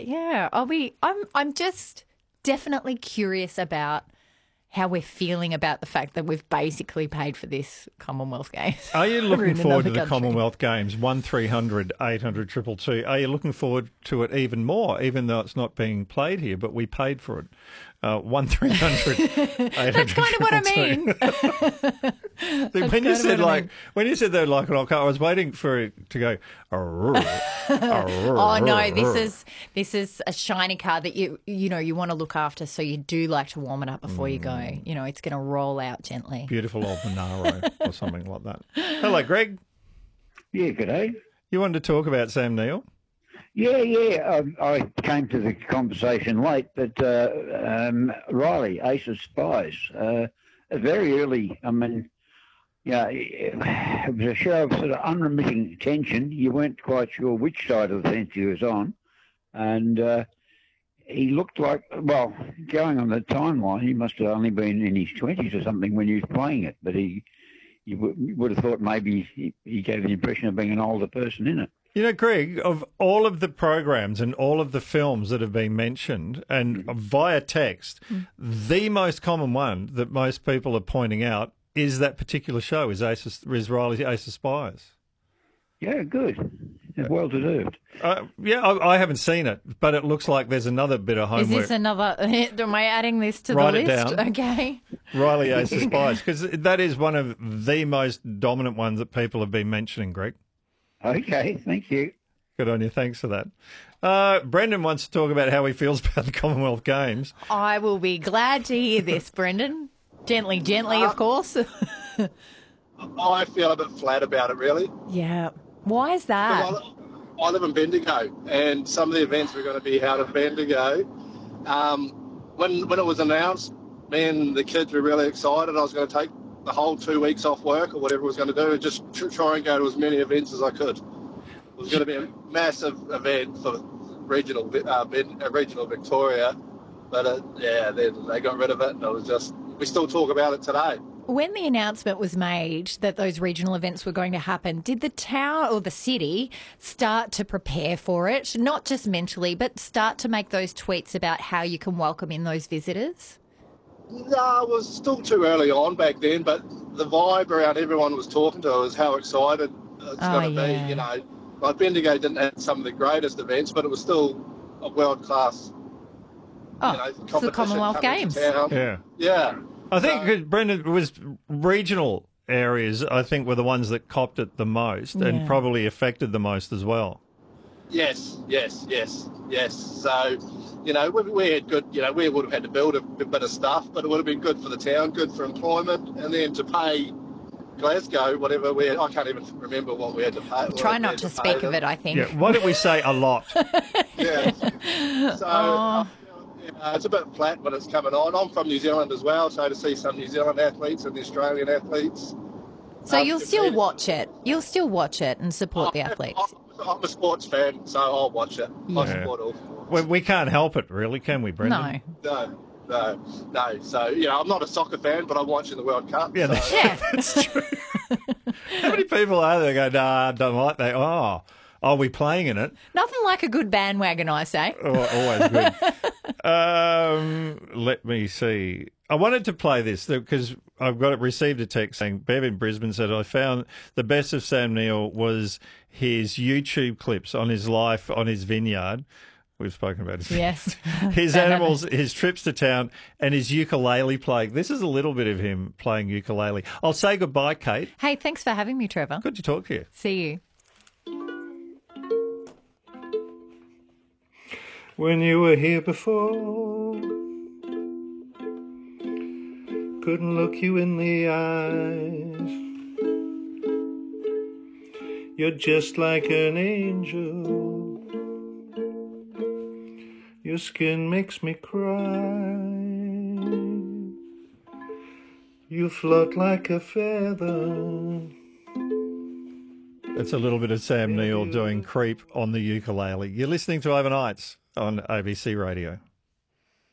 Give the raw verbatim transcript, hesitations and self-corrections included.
Yeah, I'll be. I'm. I'm just definitely curious about how we're feeling about the fact that we've basically paid for this Commonwealth Games. Are you looking in forward to another the country. Commonwealth Games? One three hundred eight hundred two two two. Are you looking forward to it even more, even though it's not being played here, but we paid for it? Uh, one three hundred eight hundred That's kind of what I mean. When kind you of said what I like mean. when you said they're like an old car, I was waiting for it to go. Oh no, this is this is a shiny car that you you know you want to look after, so you do like to warm it up before you go. You know, it's going to roll out gently. Beautiful old Monaro or something like that. Hello, Greg. Yeah, good day. You wanted to talk about Sam Neill? Yeah, yeah. I, I came to the conversation late, but uh, um, Riley, Ace of Spies, uh, very early. I mean, yeah, it was a show of sort of unremitting tension. You weren't quite sure which side of the fence he was on, and uh, he looked like, well, going on the timeline, he must have only been in his twenties or something when he was playing it. But he, you, w- you would have thought maybe he, he gave the impression of being an older person in it. You know, Greg, of all of the programs and all of the films that have been mentioned and via text, mm. the most common one that most people are pointing out is that particular show, is, Ace of, is Riley's Ace of Spies. Yeah, good. Well deserved. Uh, yeah, I, I haven't seen it, but it looks like there's another bit of homework. Is this another? Am I adding this to Write the it list? down. Okay. Riley Ace of Spies, because that is one of the most dominant ones that people have been mentioning, Greg. Okay, thank you. Good on you. Thanks for that. Uh, Brendan wants to talk about how he feels about the Commonwealth Games. I will be glad to hear this, Brendan. Gently, gently, of course. I feel a bit flat about it, really. Yeah. Why is that? I, I live in Bendigo, and some of the events were going to be held in Bendigo. Um, when when it was announced, me and the kids were really excited. I was going to take the whole two weeks off work or whatever I was going to do and just tr- try and go to as many events as I could. It was going to be a massive event for regional uh, regional Victoria, but uh, yeah, then they got rid of it, and it was just, we still talk about it today. When the announcement was made that those regional events were going to happen, did the town or the city start to prepare for it, not just mentally, but start to make those tweets about how you can welcome in those visitors? No, it was still too early on back then, but the vibe around everyone was talking to was how excited it's Oh, going to yeah. be, you know. Like Bendigo didn't have some of the greatest events, but it was still a world-class, Oh, you know, it's the competition Commonwealth coming Games. to town. Yeah. Yeah. I think, So- 'cause Brendan, it was regional areas, I think, were the ones that copped it the most Yeah. and probably affected the most as well. Yes, yes, yes, yes. So, you know, we, we had good, you know, we would have had to build a bit of stuff, but it would have been good for the town, good for employment, and then to pay Glasgow, whatever we had, I can't even remember what we had to pay. Try not to speak of it, I think. Yeah. Why don't we say a lot? Yeah. So, Oh. uh, it's a bit flat when it's coming on. I'm from New Zealand as well, so to see some New Zealand athletes and the Australian athletes. So um, you'll still competing- watch it. You'll still watch it and support the I'm- athletes. I'm, I'm a sports fan, so I'll watch it. I Yeah. support all sports. we, we can't help it, really, can we, Brendan? No. No, no, no. So, you know, I'm not a soccer fan, but I'm watching the World Cup. Yeah, so. that's, Yeah. that's true. How many people are there that go, nah, I don't like that? Oh, are we playing in it? Nothing like a good bandwagon, I say. Oh, always good. um, let me see. I wanted to play this because I've got received a text saying Bev in Brisbane said I found the best of Sam Neill was his YouTube clips on his life on his vineyard. We've spoken about his Yes. his animals, his trips to town, and his ukulele playing. This is a little bit of him playing ukulele. I'll say goodbye, Kate. Hey, thanks for having me, Trevor. Good to talk to you. See you. When you were here before, couldn't look you in the eyes. You're just like an angel. Your skin makes me cry. You float like a feather. That's a little bit of Sam Neill doing Creep on the ukulele. You're listening to Overnights on A B C Radio.